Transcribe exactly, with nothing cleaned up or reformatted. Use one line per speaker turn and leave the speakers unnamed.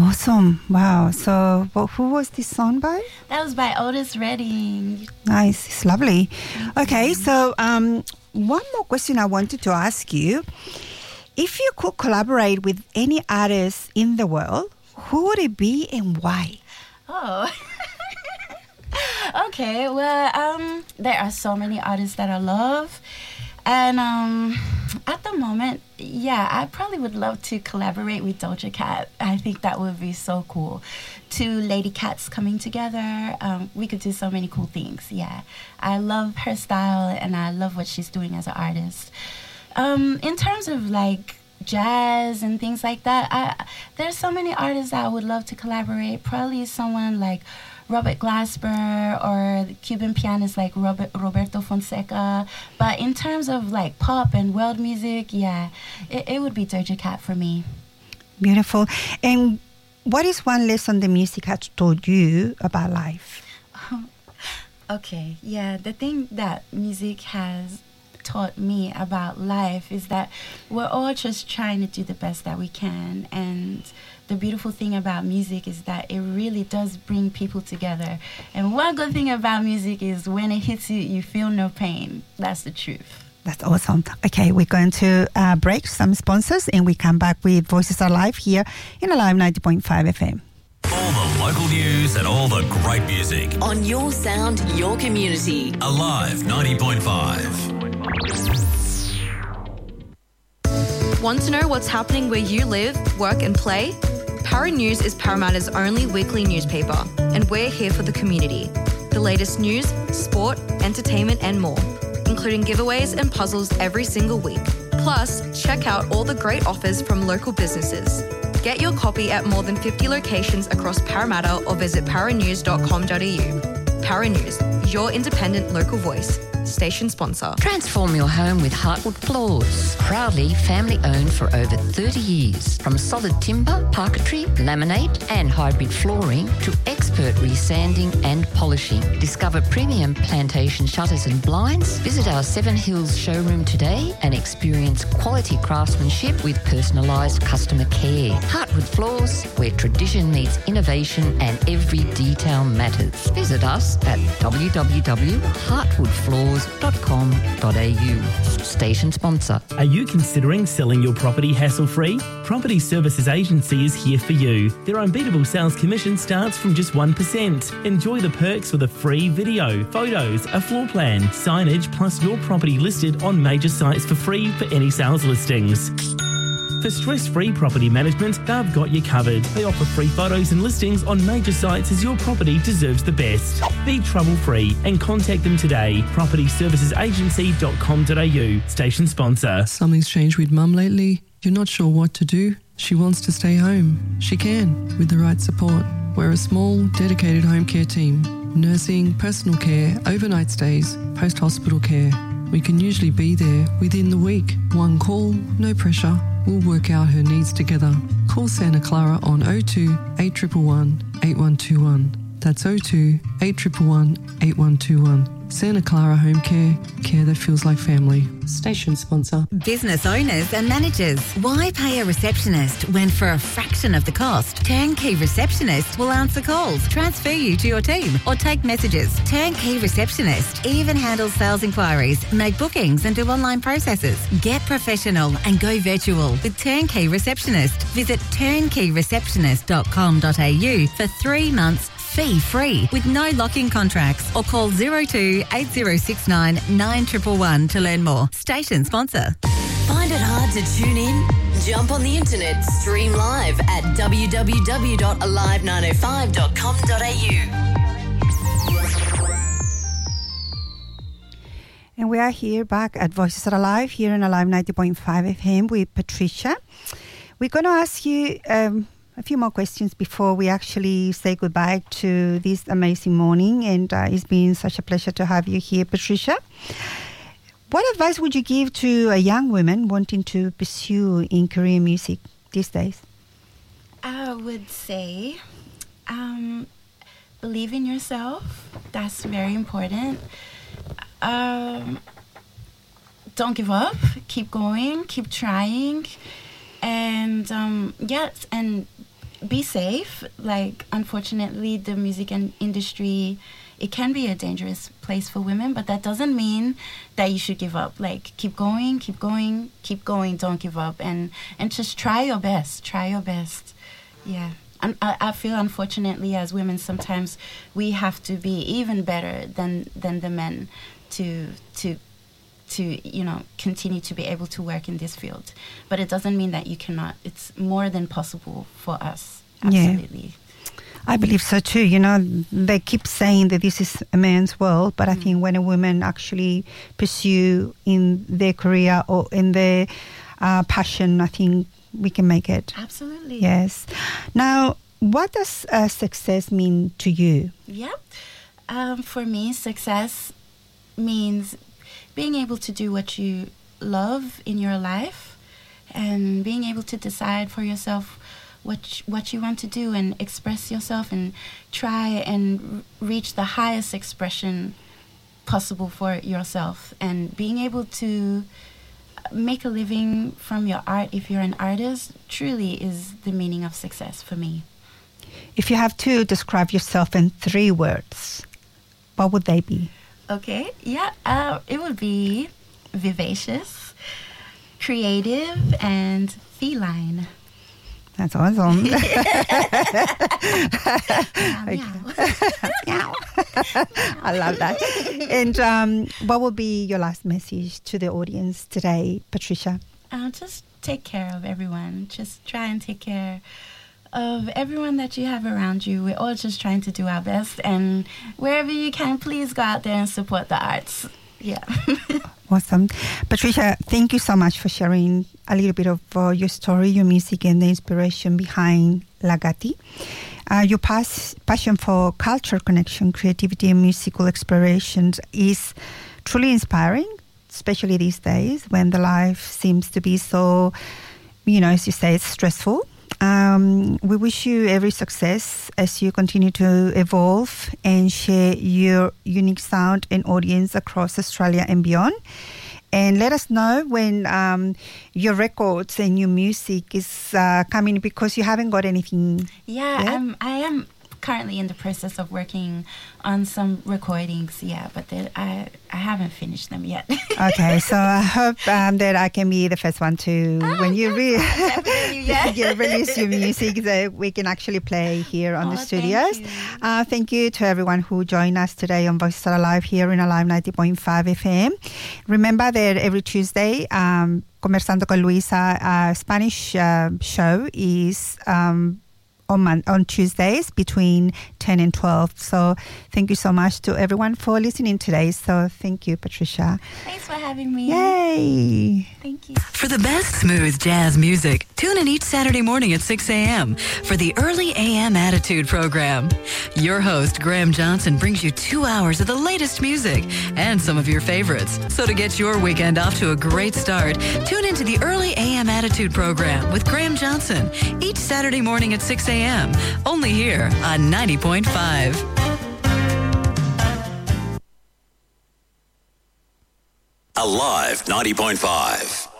Awesome. Wow. So well, who was this song by?
That was by Otis Redding.
Nice. It's lovely. Okay. So um, one more question I wanted to ask you. If you could collaborate with any artist in the world, who would it be and why?
Oh. Okay. Well, um, there are so many artists that I love. And um, at the moment, yeah, I probably would love to collaborate with Doja Cat. I think that would be so cool. Two lady cats coming together. Um, we could do so many cool things, yeah. I love her style, and I love what she's doing as an artist. Um, in terms of, like, jazz and things like that, I, there's so many artists that I would love to collaborate. Probably someone like Robert Glasper or the Cuban pianist like Robert, Roberto Fonseca. But in terms of like pop and world music, yeah, it, it would be Doja Cat for me.
Beautiful. And what is one lesson the music has taught you about life?
Okay, yeah, the thing that music has taught me about life is that we're all just trying to do the best that we can, and the beautiful thing about music is that it really does bring people together. And one good thing about music is when it hits you, you feel no pain. That's the truth.
That's awesome. Okay, we're going to uh, break some sponsors and we come back with Voices Are Live here in Alive ninety point five F M.
All the local news and all the great music.
On your sound, your community.
Alive ninety point five.
Want to know what's happening where you live, work and play? Para News is Parramatta's only weekly newspaper, and we're here for the community. The latest news, sport, entertainment and more, including giveaways and puzzles every single week. Plus, check out all the great offers from local businesses. Get your copy at more than fifty locations across Parramatta or visit paranews dot com dot a u. Para News, your independent local voice. Station sponsor.
Transform your home with Heartwood Floors. Proudly family owned for over thirty years. From solid timber, parquetry, laminate and hybrid flooring to expert resanding and polishing. Discover premium plantation shutters and blinds. Visit our Seven Hills showroom today and experience quality craftsmanship with personalised customer care. Heartwood Floors, where tradition meets innovation and every detail matters. Visit us at w w w dot heartwood floors dot com dot a u. Station sponsor.
Are you considering selling your property hassle-free? Property Services Agency is here for you. Their unbeatable sales commission starts from just one percent. Enjoy the perks with a free video, photos, a floor plan, signage, plus your property listed on major sites for free for any sales listings. For stress-free property management, they've got you covered. They offer free photos and listings on major sites as your property deserves the best. Be trouble-free and contact them today. property services agency dot com dot a u. Station sponsor.
Something's changed with Mum lately. You're not sure what to do. She wants to stay home. She can, with the right support. We're a small, dedicated home care team. Nursing, personal care, overnight stays, post-hospital care. We can usually be there within the week. One call, no pressure. We'll work out her needs together. Call Santa Clara on oh two, eight one one, eight one two one. That's oh two, eight one one, eight one two one. Santa Clara Home Care, care that feels like family. Station sponsor.
Business owners and managers, why pay a receptionist when for a fraction of the cost, Turnkey Receptionist will answer calls, transfer you to your team or take messages. Turnkey Receptionist even handles sales inquiries, make bookings and do online processes. Get professional and go virtual with Turnkey Receptionist. Visit turnkey receptionist dot com dot a u for three months fee-free with no lock-in contracts, or call zero two, eight zero six nine, nine one one one to learn more. Station sponsor.
Find it hard to tune in? Jump on the internet, stream live at w w w dot alive nine oh five dot com dot a u.
And we are here back at Voices Are Alive here in Alive ninety point five F M with Patricia. We're going to ask you um, a few more questions before we actually say goodbye to this amazing morning. And uh, it's been such a pleasure to have you here, Patricia. What advice would you give to a young woman wanting to pursue in career music these days?
I would say um, believe in yourself. That's very important. Um, don't give up. Keep going. Keep trying. And um, yes, and be safe. Like, unfortunately, the music in- industry, it can be a dangerous place for women, but that doesn't mean that you should give up. Like, keep going, keep going, keep going, don't give up, and, and just try your best, try your best. Yeah. And I, I feel, unfortunately, as women, sometimes we have to be even better than, than the men to to to you know continue to be able to work in this field. But it doesn't mean that you cannot. It's more than possible for us. Absolutely.
Yeah. I believe so too. You know, they keep saying that this is a man's world, but mm-hmm. I think when a woman actually pursue in their career or in their uh, passion, I think we can make it.
Absolutely.
Yes. Now, what does uh, success mean to you?
Yeah. Um, for me, success means being able to do what you love in your life and being able to decide for yourself what what you want to do and express yourself and try and r- reach the highest expression possible for yourself, and being able to make a living from your art if you're an artist truly is the meaning of success for me.
If you have to describe yourself in three words, what would they be?
Okay, yeah, uh, it would be vivacious, creative, and feline.
That's awesome.
Meow,
meow. I love that. And um, what will be your last message to the audience today, Patricia?
Uh, just take care of everyone. Just try and take care of everyone that you have around you. We're all just trying to do our best, and wherever you can, please go out there and support the arts. Yeah.
Awesome. Patricia, thank you so much for sharing a little bit of uh, your story, your music, and the inspiration behind Lagati. Uh, your pas- passion for culture connection, creativity, and musical explorations is truly inspiring, especially these days when the life seems to be so, you know, as you say, it's stressful. Um, we wish you every success as you continue to evolve and share your unique sound and audience across Australia and beyond. And let us know when um, your records and your music is uh, coming, because you haven't got anything.
Yeah,
yet.
I'm, I am currently in the process of working on some recordings, yeah, but I I haven't finished them yet.
Okay, so I hope um, that I can be the first one to,
oh,
when you re-
yeah.
you release your music, that we can actually play here on
oh,
the studios.
Thank you.
Uh, thank you to everyone who joined us today on Voices Are Alive here in Alive ninety point five F M. Remember that every Tuesday, um, Conversando con Luisa, uh, Spanish uh, show is Um, On, mon- on Tuesdays between ten and twelve. So thank you so much to everyone for listening today. So thank you, Patricia.
Thanks for having me.
Yay.
Thank you.
For the best smooth jazz music, tune in each Saturday morning at six a.m. for the Early A M Attitude program. Your host, Graham Johnson, brings you two hours of the latest music and some of your favorites. So to get your weekend off to a great start, tune into the Early A M Attitude program with Graham Johnson each Saturday morning at six a.m. only here on ninety point five.
Alive ninety point five.